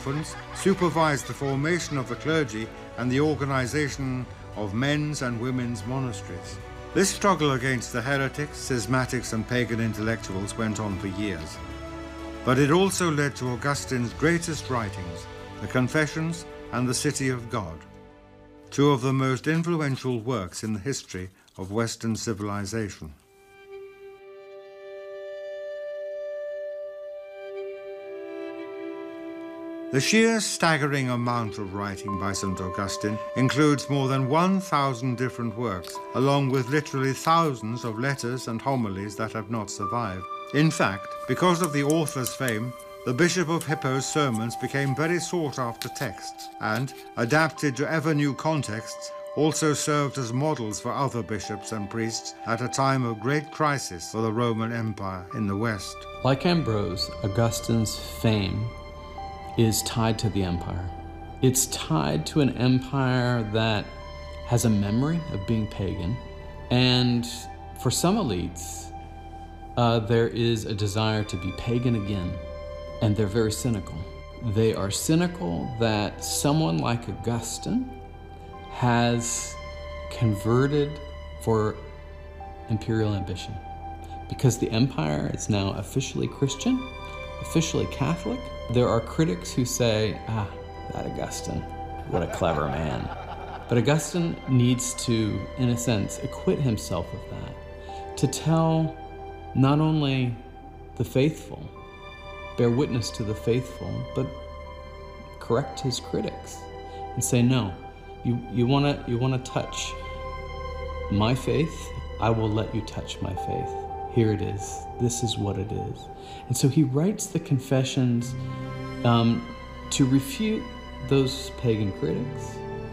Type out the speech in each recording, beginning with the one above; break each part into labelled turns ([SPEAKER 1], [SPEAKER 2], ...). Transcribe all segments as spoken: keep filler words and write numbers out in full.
[SPEAKER 1] orphans, supervised the formation of the clergy and the organization of men's and women's monasteries. This struggle against the heretics, schismatics, and pagan intellectuals went on for years. But it also led to Augustine's greatest writings, the Confessions and the City of God, two of the most influential works in the history of Western civilization. The sheer staggering amount of writing by Saint Augustine includes more than one thousand different works, along with literally thousands of letters and homilies that have not survived. In fact, because of the author's fame, the Bishop of Hippo's sermons became very sought-after texts and, adapted to ever-new contexts, also served as models for other bishops and priests at a time of great crisis for the Roman Empire in the West.
[SPEAKER 2] Like Ambrose, Augustine's fame is tied to the empire. It's tied to an empire that has a memory of being pagan, and for some elites, uh, there is a desire to be pagan again, and they're very cynical. They are cynical that someone like Augustine has converted for imperial ambition, because the empire is now officially Christian, officially Catholic. There are critics who say, ah, that Augustine, what a clever man. But Augustine needs to, in a sense, acquit himself of that, to tell not only the faithful, bear witness to the faithful, but correct his critics and say, no, you, you wanna, you wanna touch my faith, I will let you touch my faith. Here it is. This is what it is. And so he writes the Confessions um, to refute those pagan critics,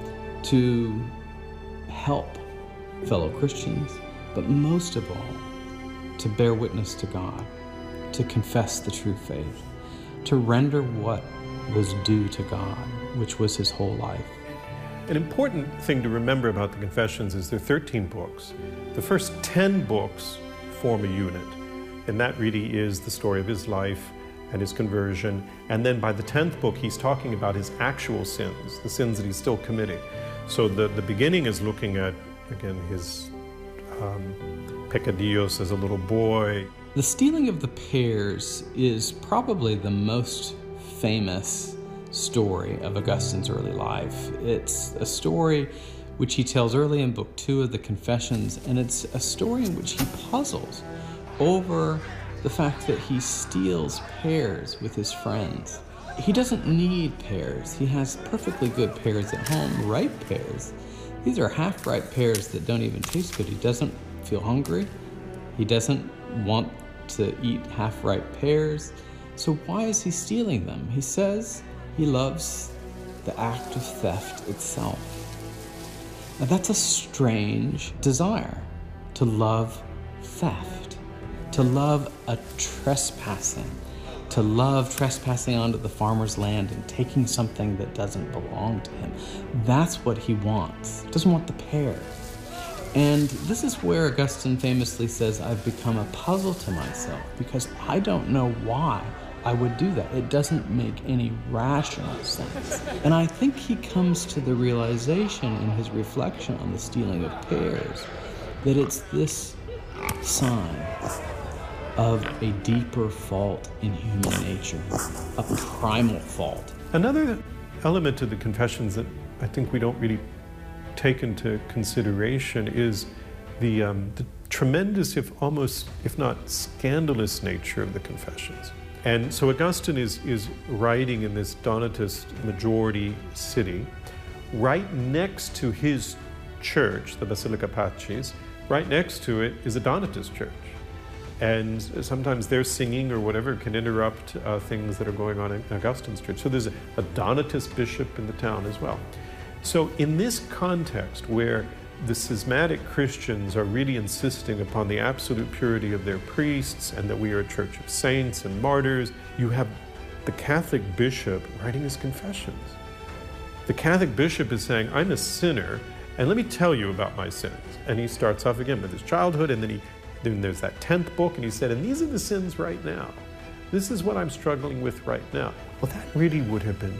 [SPEAKER 2] to help fellow Christians, but most of all, to bear witness to God, to confess the true faith, to render what was due to God, which was his whole life.
[SPEAKER 3] An important thing to remember about the Confessions is there are thirteen books. The first ten books form a unit, and that really is the story of his life and his conversion. And then by the tenth book, he's talking about his actual sins, the sins that he's still committing. So the, the beginning is looking at, again, his um, peccadillos as a little boy.
[SPEAKER 2] The stealing of the pears is probably the most famous story of Augustine's early life. It's a story which he tells early in book two of the Confessions, and it's a story in which he puzzles over the fact that he steals pears with his friends. He doesn't need pears. He has perfectly good pears at home, ripe pears. These are half-ripe pears that don't even taste good. He doesn't feel hungry. He doesn't want to eat half-ripe pears. So why is he stealing them? He says he loves the act of theft itself. Now that's a strange desire, to love theft, to love a trespassing, to love trespassing onto the farmer's land and taking something that doesn't belong to him. That's what he wants. He doesn't want the pear. And this is where Augustine famously says, I've become a puzzle to myself because I don't know why I would do that. It doesn't make any rational sense. And I think he comes to the realization in his reflection on the stealing of pears that it's this sign of a deeper fault in human nature, a primal fault.
[SPEAKER 3] Another element of the Confessions that I think we don't really take into consideration is the, um, the tremendous, if almost, if not scandalous nature of the Confessions. And so Augustine is, is writing in this Donatist majority city. Right next to his church, the Basilica Pacis, right next to it is a Donatist church. And sometimes their singing or whatever can interrupt uh, things that are going on in Augustine's church. So there's a, a Donatist bishop in the town as well. So in this context where the schismatic Christians are really insisting upon the absolute purity of their priests and that we are a church of saints and martyrs, you have the Catholic bishop writing his confessions. The Catholic bishop is saying, I'm a sinner, and let me tell you about my sins. And he starts off again with his childhood, and then, he, then there's that tenth book, and he said, and these are the sins right now. This is what I'm struggling with right now. Well, that really would have been